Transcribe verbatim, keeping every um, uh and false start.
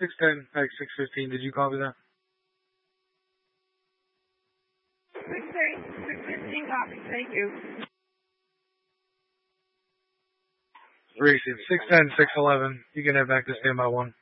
six ten, back six fifteen. Did you copy that? six eight, six fifteen copy. Thank you. Racing six ten, six eleven. You can head back to standby one.